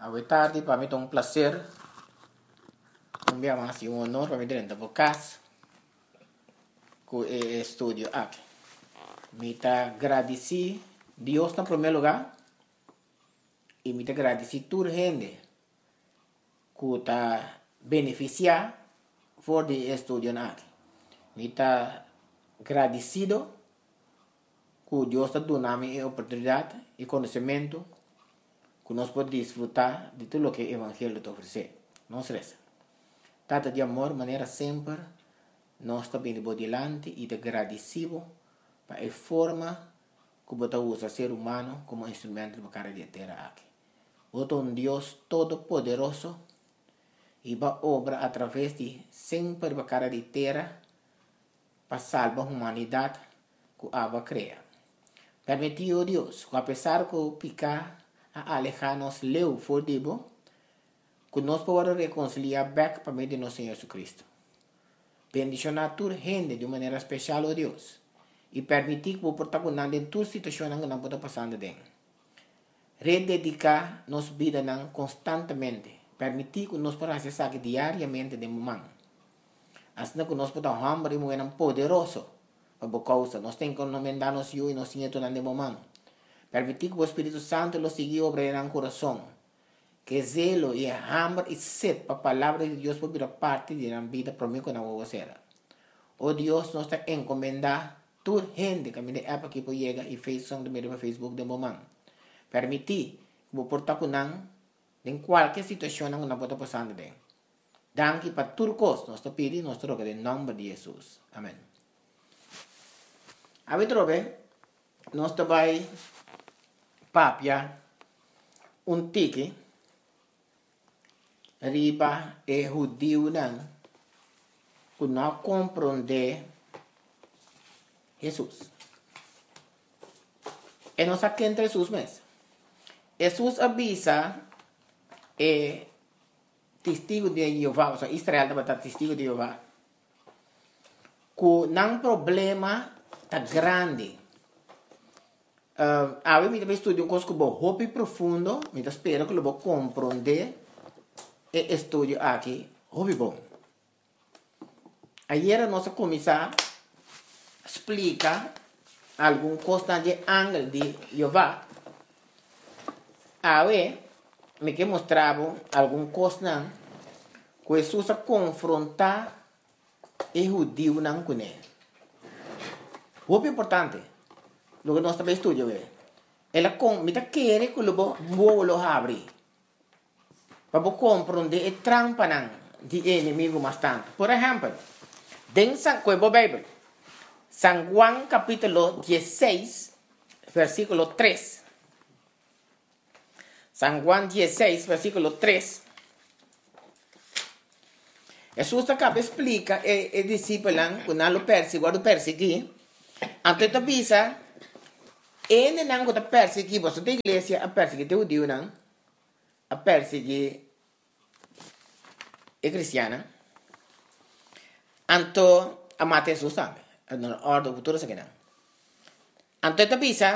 Hoy tarde para mí es un placer, un día más y un honor para mí tener en podcast con el estudio aquí. Me está agradecido Dios en primer lugar y me está agradecido toda la gente que está beneficiada por el estudio aquí. Me está agradecido que Dios está dando la oportunidad y conocimiento que nos puede disfrutar de todo lo que el Evangelio te ofrece. Nos resta. Trata de amor, manera siempre, nos está viendo por delante y te agradecido para la forma que você usa ser humano como instrumento para cara de tierra aquí. Você un Dios todopoderoso y va a obra a través de siempre para cara de tierra para salvar la humanidad que Abba crea. Permitió Dios, que a pesar que picar a alejarnos leu for dibo, que nos podamos reconciliar back para meio de nosso Senhor Jesucristo. Bendición a toda gente de maneira especial, oh Deus, e permitir que o protagonista em toda situação que não pode passar dentro. Rededicar nossa vida constantemente, permitir que nós podamos acessar diariamente de momento. Assim que nós podamos hambre e moer poderoso para causa, nós temos que encomendar-nos e nós temos de momento. Permitir que o Espírito Santo lo siga obrando en el corazón. Que zelo y hambre y sed para la palabra de Dios por parte de la vida para mí con la vocera. Oh Dios, nos está encomendando toda gente que me de app aquí por llega y Facebook de Facebook de momento. Permitir que vos portar con en cualquier situación que no pueda pasar de. Danke para todo cosa, nos está pidiendo, nos roga en nombre de Jesús. Amén. A ver, nos está papia un tiki riba e judío que não compreende Jesus. E nós aqui entre Jesus mesmo. Jesus avisa testigo de Jeová, ou seja, Israel estava testigo de Jeová, que não problema tá grande. Agora, eu estudo um curso que é profundo, eu espero que eu vou compreender e estudo aqui, muito bom. Ayer nós começamos a explicar alguma coisa de ângulo de Jeová. Agora, me que mostrava alguma coisa que Jesus confrontar o judeu com ele. Muito importante. Lo que nós também estudamos ela me quer que eu vou abrir para compreender a trampa de inimigo bastante. Por exemplo, dentro da Bíblia, San Juan capítulo 16, versículo 3. San Juan 16, versículo 3. Jesus acaba explica e discípulo que não lo persegui, antes avisa ele não está perseguindo a igreja, a perseguir o judeu, a perseguir a cristiana. Então, a matar Jesus também. A ordem futura se queda. Então, avisa